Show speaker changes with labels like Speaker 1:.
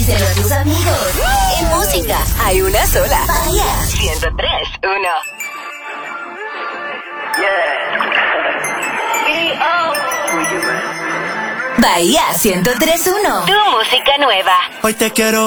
Speaker 1: Díselo a tus amigos. En música hay una sola. Bahía 103.1. Bahía 103.1. Tu música nueva.
Speaker 2: Hoy te quiero